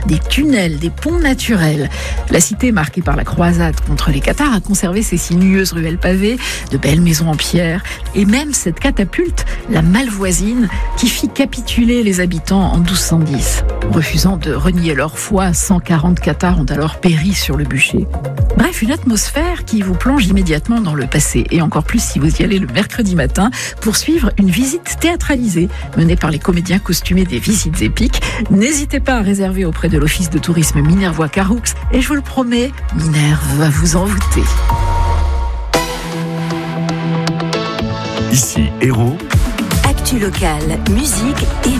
des tunnels, des ponts naturels. La cité, marquée par la croisade contre les Cathares, a conservé ses sinueuses ruelles pavées, de belles maisons en pierre, et même cette catapulte, la Malvoisine, qui fit capituler les habitants en 1210. Refusant de renier leur foi, 140 Cathares ont alors péri sur le bûcher. Bref, une atmosphère qui vous plonge immédiatement dans le passé, et encore plus si vous y allez le mercredi matin pour suivre une visite théâtralisée menée par les comédiens costumés des Visites épiques. N'hésitez pas à réserver auprès de l'office de tourisme Minervois-Caroux, et je vous le promets, Minerve va vous envoûter. Ici Hérault. Actu locale, musique et